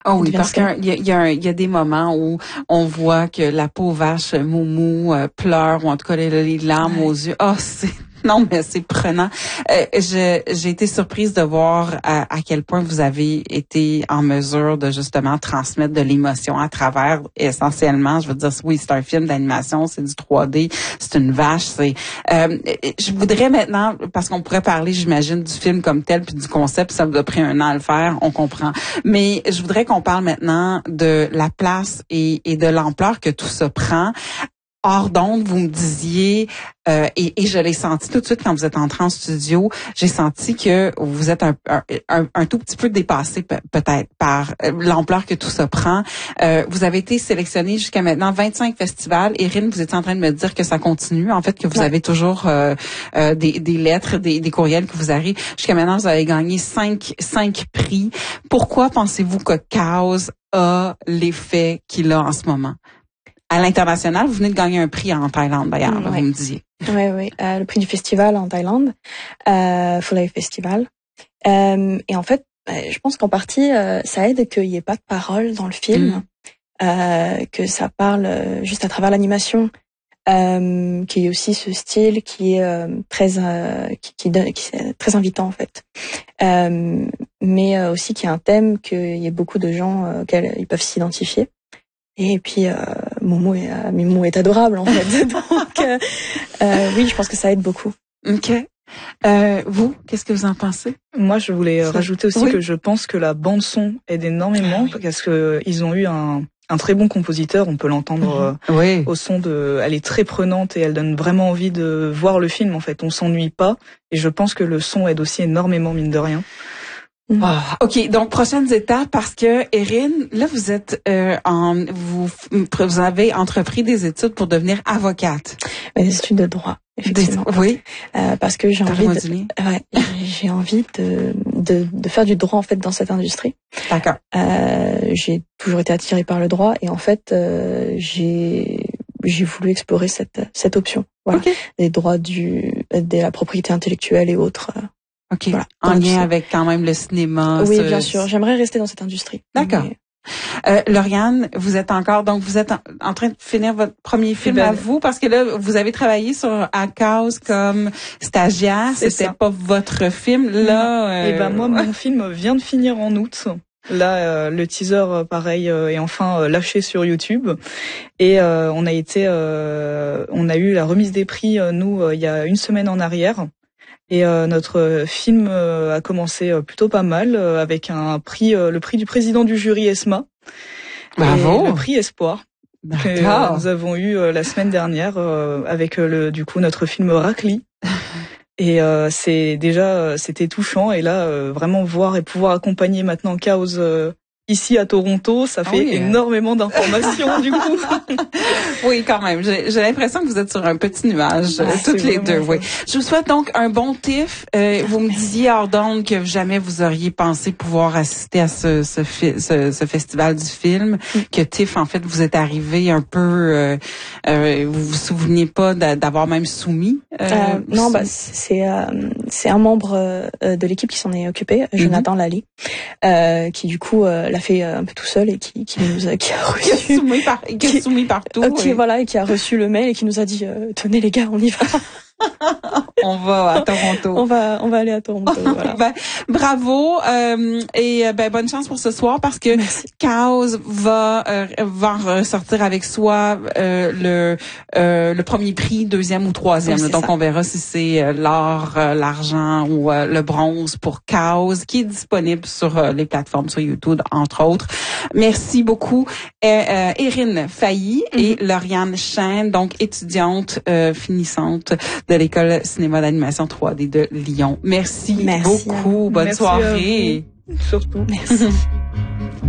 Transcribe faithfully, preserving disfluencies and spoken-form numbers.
Oh oui, parce qu'il y a, il y, a il y a des moments où on voit que la pauvre vache Moumou euh, pleure, ou en tout cas les, les larmes ouais. aux yeux. Oh, c'est non, mais c'est prenant. Euh, je, j'ai été surprise de voir à, à quel point vous avez été en mesure de justement transmettre de l'émotion à travers, essentiellement, je veux dire, oui, c'est un film d'animation, c'est du trois D, c'est une vache, c'est... Euh, je voudrais maintenant, parce qu'on pourrait parler, j'imagine, du film comme tel, puis du concept, ça vous a pris un an à le faire, on comprend. Mais je voudrais qu'on parle maintenant de la place et, et de l'ampleur que tout ça prend. Hors d'onde, vous me disiez, euh, et, et je l'ai senti tout de suite quand vous êtes entré en studio, j'ai senti que vous êtes un, un, un tout petit peu dépassé pe- peut-être par l'ampleur que tout ça prend. Euh, vous avez été sélectionné jusqu'à maintenant vingt-cinq festivals. Erin, vous étiez en train de me dire que ça continue, en fait, que vous ouais. avez toujours euh, euh, des, des lettres, des, des courriels qui vous arrivent. Jusqu'à maintenant, vous avez gagné cinq, cinq prix. Pourquoi pensez-vous que Chaos a l'effet qu'il a en ce moment? À l'international, vous venez de gagner un prix en Thaïlande, d'ailleurs, mmh, là, ouais. vous me disiez. Oui, oui, euh, le prix du festival en Thaïlande, euh, Fulai Festival. Euh, et en fait, je pense qu'en partie, euh, ça aide qu'il n'y ait pas de parole dans le film, mmh. euh, que ça parle juste à travers l'animation, euh, qu'il y ait aussi ce style qui est euh, très, euh, qui, qui, donne, qui est très invitant en fait, euh, mais euh, aussi qu'il y a un thème qu'il y ait beaucoup de gens euh, auxquels ils peuvent s'identifier. Et puis euh, Moumou est, euh, Moumou est adorable en fait. Donc euh, euh, oui, je pense que ça aide beaucoup. Ok. Euh, vous, qu'est-ce que vous en pensez? Moi, je voulais ça... rajouter aussi oui. que je pense que la bande son aide énormément ah, oui. parce que ils ont eu un un très bon compositeur. On peut l'entendre mmh. euh, oui. au son de. Elle est très prenante et elle donne vraiment envie de voir le film. En fait, on s'ennuie pas. Et je pense que le son aide aussi énormément, mine de rien. Oh, OK, donc prochaines étapes parce que Erin, là vous êtes euh, en vous vous avez entrepris des études pour devenir avocate. Des études de droit, effectivement. Des, oui. Euh, parce que j'ai envie de ouais, j'ai envie de, de de faire du droit en fait dans cette industrie. D'accord. Euh, j'ai toujours été attirée par le droit et en fait euh, j'ai j'ai voulu explorer cette cette option. Voilà. Okay. Les droits du de la propriété intellectuelle et autres. OK. Voilà, en lien avec quand même le cinéma. Oui, ce... bien sûr. J'aimerais rester dans cette industrie. D'accord. Mais... Euh, Lauriane, vous êtes encore, donc vous êtes en, en train de finir votre premier film ben, à vous, parce que là, vous avez travaillé sur à Chaos comme stagiaire. C'était ça. Pas votre film. Là, euh... Et ben moi, mon film vient de finir en août. Là, euh, le teaser, pareil, euh, est enfin euh, lâché sur YouTube. Et euh, on a été, euh, on a eu la remise des prix, euh, nous, euh, il y a une semaine en arrière. Et euh, notre film euh, a commencé euh, plutôt pas mal euh, avec un prix, euh, le prix du président du jury ESMA. Bravo. Et le prix Espoir que euh, nous avons eu euh, la semaine dernière euh, avec euh, le du coup notre film Racli. Et euh, c'est déjà c'était touchant et là euh, vraiment voir et pouvoir accompagner maintenant Chaos euh, ici à Toronto, ça fait oui. énormément d'informations du coup. Oui, quand même. J'ai, j'ai l'impression que vous êtes sur un petit nuage, ah, toutes les deux. Oui. Je vous souhaite donc un bon T I F. Euh, vous me disiez hors d'onde que jamais vous auriez pensé pouvoir assister à ce ce, fi- ce, ce festival du film, mm. que T I F en fait vous êtes arrivé un peu, euh, euh, vous vous souveniez pas d'avoir même soumis. Euh, euh, non, bah c'est euh, c'est un membre euh, de l'équipe qui s'en est occupé, Jonathan mm-hmm. Lally, euh, qui du coup euh, l'a fait un peu tout seul et qui qui nous a qui a reçu qui a soumis, par, qui a soumis partout qui oui. voilà et qui a reçu le mail et qui nous a dit euh, tenez les gars on y va. On va à Toronto. On va, on va aller à Toronto. Voilà. Ben, bravo euh, et ben bonne chance pour ce soir parce que Merci. Chaos va euh, va ressortir avec soi euh, le euh, le premier prix, deuxième ou troisième. Oui, donc ça. On verra si c'est euh, l'or, euh, l'argent ou euh, le bronze pour Chaos qui est disponible sur euh, les plateformes sur YouTube entre autres. Merci beaucoup, euh, euh, Erin Failly mm-hmm. et Lauriane Chêne, donc étudiante euh, finissante de l'école cinéma d'animation trois D de Lyon. Merci, Merci beaucoup. Bonne Merci soirée. Surtout. Merci.